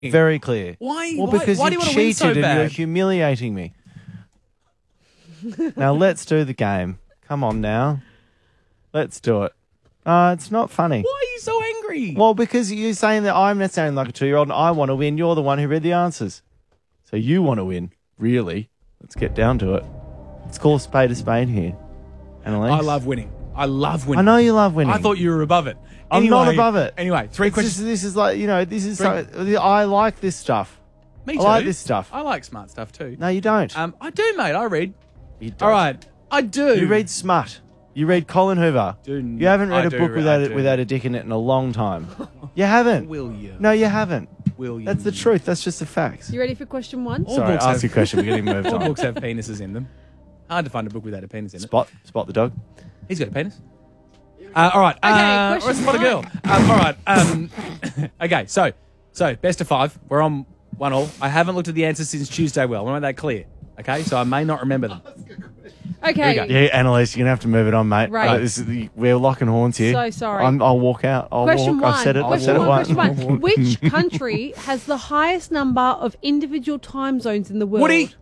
Very clear. Why? Well, why, because why do you you want to win cheated so and you're bad? humiliating me. Now, let's do the game. Come on now. Let's do it. It's not funny. Why are you so angry? Well, because you're saying that I'm not sounding like a 2-year-old and I want to win. You're the one who read the answers. So you want to win, really. Let's get down to it. Let's call a spade here. Annalise? I love winning. I love winning. I know you love winning. I thought you were above it. I'm not above it. Anyway, three questions. This is like, this is I like this stuff. Me too. I like this stuff. I like smart stuff too. No, you don't. I do, mate. I read. You don't. All right. I do. You read smut. You read Colin Hoover. You haven't read I a do, book I do. without a dick in it in a long time. You haven't. Will you? No, you haven't. Will you? That's the truth. That's just the facts. You ready for question 1? Sorry, books ask have- your question. We're getting moved All on. books have penises in them. Hard to find a book without a penis in it. Spot the dog. He's got a penis. All right. Okay, or question spot a girl. All right. Okay. So best of 5. We're on 1-1. I haven't looked at the answers since Tuesday. Well, I want to make that clear. Okay. So I may not remember them. Okay. Here we Yeah, Annalise, you're going to have to move it on, mate. Right. We're locking horns here. So sorry. I'll walk out. Question 1. I've said it. I've said Question it one. once. Which country has the highest number of individual time zones in the world? Woody.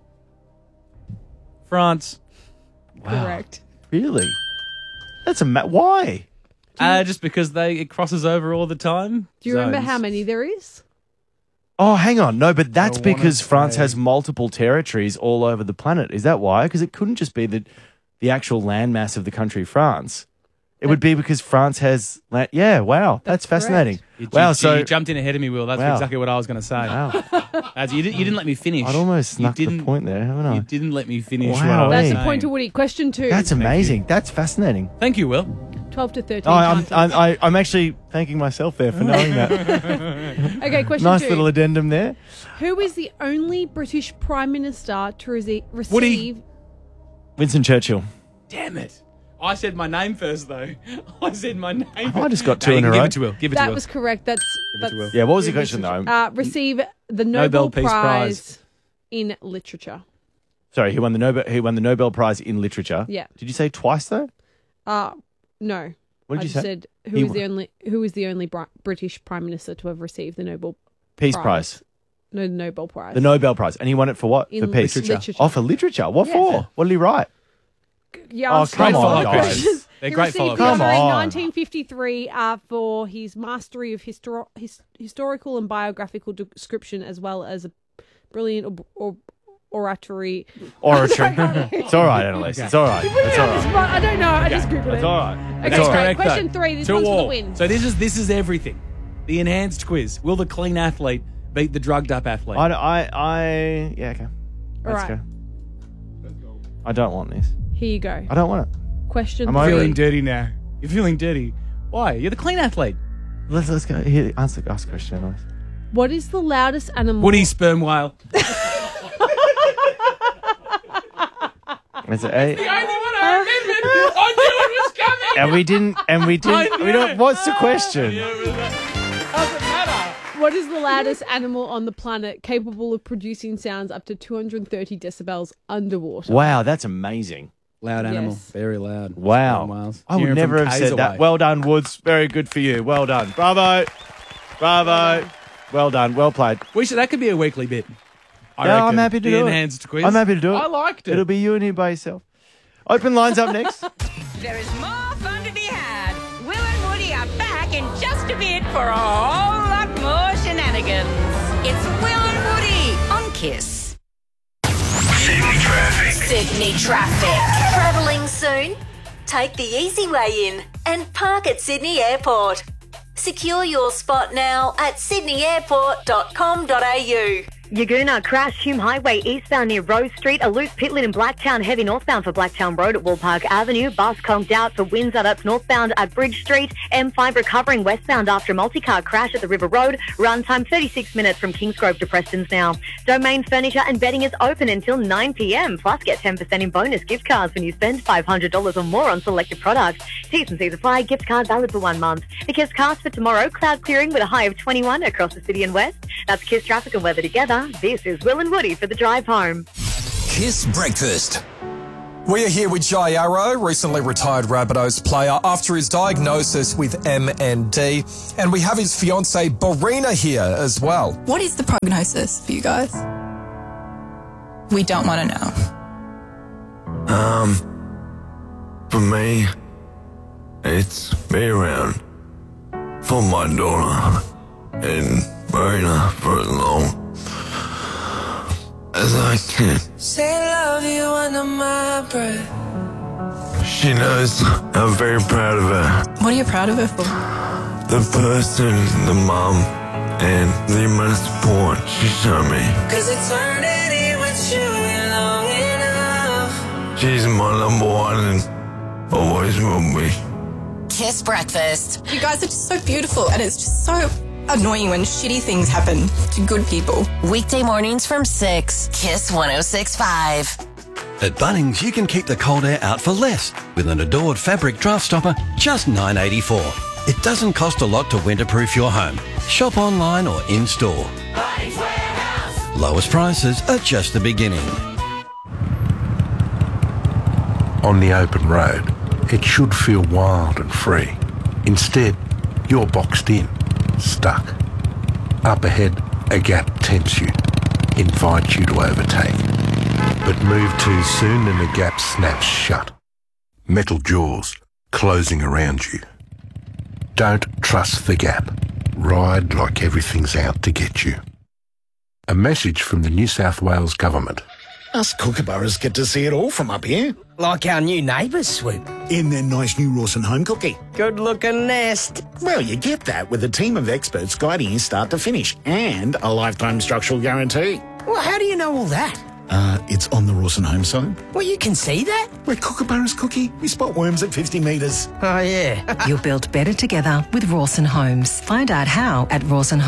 France. Correct. Really? That's why? Just because it crosses over all the time. Do you remember Zones. how many there is? Oh, hang on. No, but that's I wanna because France say- has multiple territories all over the planet. Is that why? Because it couldn't just be the actual landmass of the country France. It would be because France has land. Yeah, wow. That's fascinating. You jumped in ahead of me, Will. That's Wow. exactly what I was going to say. Wow. You didn't let me finish. I'd almost snuck the didn't- point there, haven't I? You didn't let me finish. Wow, what I was That's saying. a point to Woody. Question 2. That's amazing. That's fascinating. Thank you, Will. 12 to 13 Oh, times. I'm actually thanking myself there for knowing that. Okay, question Nice 2. little addendum there. Who is the only British Prime Minister to receive... Woody. Winston Churchill. Damn it. I said my name first, though. I said my name. I just got No, two in you a can row. Give it to Will. Give it to That Will. was correct. That's Give it to Will. Yeah, what was the question though? receive the Nobel Peace Prize in Literature. Sorry, he won the Nobel Prize in Literature. Yeah. Did you say twice though? No. What did I you just say? said He who is the only British Prime Minister to have received the Nobel Peace Prize. No, the Nobel Prize. The Nobel Prize. And he won it for what? In for peace. literature. Oh, for literature. What for? What did he write? Yeah, Oh, I'm come sorry. on, follow-up guys. questions. They're He great received follow-up the questions. honour in Come on. 1953 for his mastery of historical and biographical description, as well as a brilliant oratory. Oratory. It's all right, Annalise. It's all right. It's all right. I don't know. I just googled it. It's all right. Okay, It's all great. right. Question 3. This 2 one's for the all. win. So this is everything. The enhanced quiz. Will the clean athlete beat the drugged up athlete? Yeah, okay. All Let's right. go. I don't want this. Here you go. I don't want it. Question I'm You're over feeling it. dirty now. You're feeling dirty. Why? You're the clean athlete. Let's go. Here, ask the question, Annalise. What is the loudest animal? Woody sperm whale. Is it A? only one I remembered. I knew it was coming. And we didn't. I knew We don't. it. What's the question? Doesn't matter. What is the loudest animal on the planet capable of producing sounds up to 230 decibels underwater? Wow, that's amazing. Loud animal. Yes. Very loud. Wow. Sperm whales. I would Hearing never from have K's said that. away. Well done, Woods. Very good for you. Well done. Bravo. Bravo. Well done. Well played. That could be a weekly bit. I Yeah, I'm reckon. happy to The do it. enhanced quiz. I'm happy to do it. I liked it. It'll be you and him by yourself. Open lines up next. There is more fun to be had. Will and Woody are back in just a bit for a whole lot more shenanigans. It's Will and Woody on Kiss. Sydney traffic. Sydney traffic. Travelling soon? Take the easy way in and park at Sydney Airport. Secure your spot now at sydneyairport.com.au. Yagoona crash, Hume Highway eastbound near Rose Street, a loose pit lid in Blacktown, heavy northbound for Blacktown Road at Woolpark Avenue, bus conked out for Windsor, that's northbound at Bridge Street, M5 recovering westbound after a multi-car crash at the River Road, run time 36 minutes from Kingsgrove to Preston's now. Domain Furniture and Bedding is open until 9pm, plus get 10% in bonus gift cards when you spend $500 or more on selected products. T's and C's apply, gift card valid for 1 month. The Kiss cast for tomorrow, cloud clearing with a high of 21 across the city and west. That's Kiss traffic and weather together. This is Will and Woody for the drive home. Kiss Breakfast. We are here with Jai Arrow, recently retired Rabbitohs player, after his diagnosis with MND. And we have his fiancée, Barina, here as well. What is the prognosis for you guys? We don't want to know. For me, it's be around for my daughter and Marina for as long as I can. Say I love you under my breath. She knows I'm very proud of her. What are you proud of her for? The person, the mom, and the amount of support she showed me. Cause eternity with you ain't long enough. She's my number one and always will be. Kiss breakfast. You guys are just so beautiful, and it's just so annoying when shitty things happen to good people. Weekday mornings from 6. Kiss 106.5. At Bunnings, you can keep the cold air out for less with an Adored fabric draft stopper, just $9.84. It doesn't cost a lot to winterproof your home. Shop online or in-store. Bunnings Warehouse. Lowest prices are just the beginning. On the open road, it should feel wild and free. Instead, you're boxed in, stuck. Up ahead, a gap tempts you, invites you to overtake. But move too soon and the gap snaps shut. Metal jaws closing around you. Don't trust the gap. Ride like everything's out to get you. A message from the New South Wales Government. Us kookaburras get to see it all from up here. Like our new neighbours, Swoop. In their nice new Rawson home cookie. Good-looking nest. Well, you get that with a team of experts guiding you start to finish and a lifetime structural guarantee. Well, how do you know all that? It's on the Rawson home site. Well, you can see that? We're kookaburras cookie. We spot worms at 50 metres. Oh, yeah. You'll build better together with Rawson Homes. Find out how at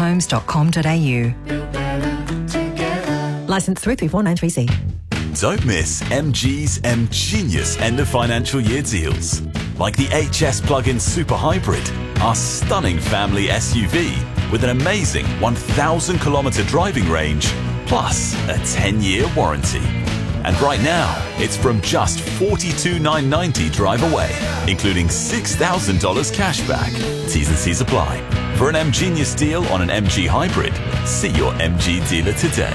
rawsonhomes.com.au. Licence 334930C. Don't miss MG's M-Genius end of financial year deals. Like the HS plug-in Super Hybrid, our stunning family SUV with an amazing 1,000 kilometre driving range, plus a 10-year warranty. And right now, it's from just $42,990 drive away, including $6,000 cash back. T's and C's apply. For an M-Genius deal on an MG Hybrid, see your MG dealer today.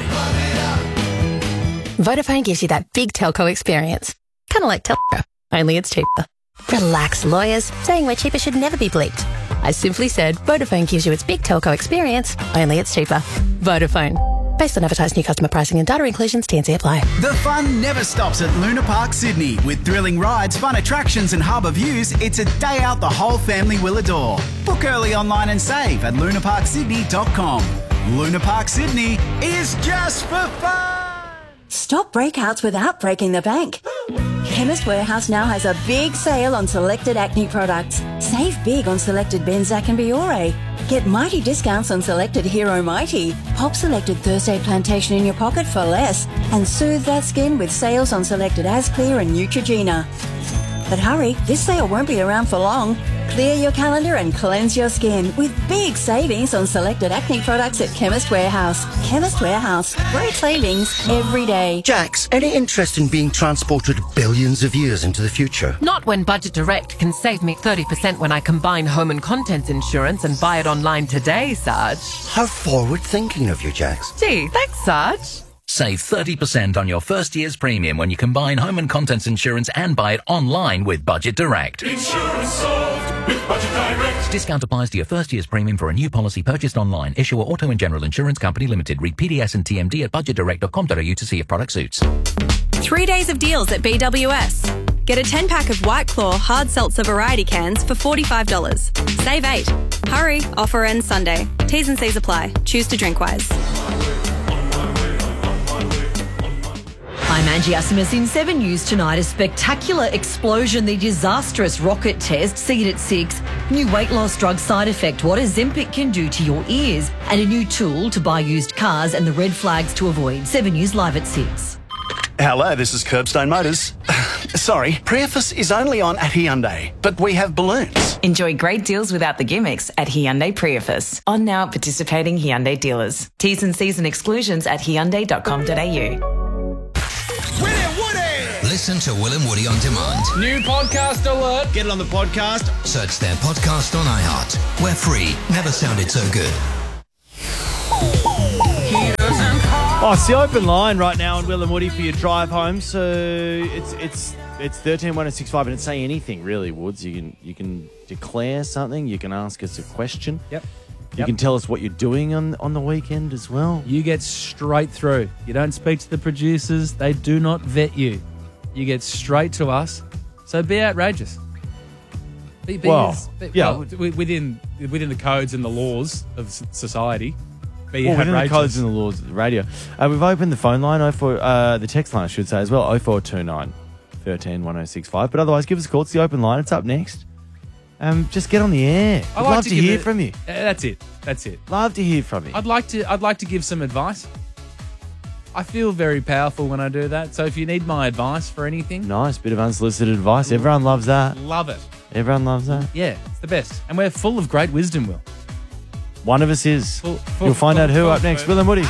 Vodafone gives you that big telco experience. Kind of like telco, only it's cheaper. Relax, lawyers. Saying we're cheaper should never be bleeped. I simply said Vodafone gives you its big telco experience, only it's cheaper. Vodafone. Based on advertised new customer pricing and data inclusions, T&C apply. The fun never stops at Luna Park Sydney. With thrilling rides, fun attractions and harbour views, it's a day out the whole family will adore. Book early online and save at lunaparksydney.com. Luna Park Sydney is just for fun. Stop breakouts without breaking the bank. Chemist Warehouse now has a big sale on selected acne products. Save big on selected Benzac and Biore. Get mighty discounts on selected Hero Mighty. Pop selected Thursday Plantation in your pocket for less. And soothe that skin with sales on selected Asclear and Neutrogena. But hurry, this sale won't be around for long. Clear your calendar and cleanse your skin with big savings on selected acne products at Chemist Warehouse. Chemist Warehouse. Great savings every day. Jax, any interest in being transported billions of years into the future? Not when Budget Direct can save me 30% when I combine home and contents insurance and buy it online today, Sarge. How forward-thinking of you, Jax. Gee, thanks, Sarge. Save 30% on your first year's premium when you combine home and contents insurance and buy it online with Budget Direct. Insurance solved with Budget Direct. Discount applies to your first year's premium for a new policy purchased online. Issuer Auto and General Insurance Company Limited. Read PDS and TMD at budgetdirect.com.au to see if product suits. 3 days of deals at BWS. Get a 10-pack of White Claw hard seltzer variety cans for $45. Save 8. Hurry, offer ends Sunday. T's and C's apply. Choose to drink wise. I'm Angie Asimus in 7 News tonight. A spectacular explosion, the disastrous rocket test, see it at 6. New weight loss drug side effect, what Ozempic can do to your ears. And a new tool to buy used cars and the red flags to avoid. 7 News live at 6. Hello, this is Curbstone Motors. Sorry, Priefus is only on at Hyundai, but we have balloons. Enjoy great deals without the gimmicks at Hyundai Priefus. On now at participating Hyundai dealers. T's and C's and exclusions at hyundai.com.au. Listen to Will and Woody on demand. New podcast alert. Get it on the podcast. Search their podcast on iHeart. We're free. Never sounded so good. Oh, it's the open line right now on Will and Woody for your drive home. So it's 131065, and it's say anything really, Woods. You can declare something. You can ask us a question. Yep. You can tell us what you're doing on the weekend as well. You get straight through. You don't speak to the producers. They do not vet you. You get straight to us. So be outrageous. Within the codes and the laws of society. Be within outrageous. the codes and the laws of the radio. We've opened the phone line, the text line, I should say, as well, 0429 13 1065. But otherwise, give us a call. It's the open line. It's up next. Just get on the air. I'd love to hear from you. That's it. Love to hear from you. I'd like to give some advice. I feel very powerful when I do that. So if you need my advice for anything, nice bit of unsolicited advice. Everyone loves that. Love it. Everyone loves that. Yeah, it's the best, and we're full of great wisdom. Will. One of us is. You'll find out who up next. Will and Woody.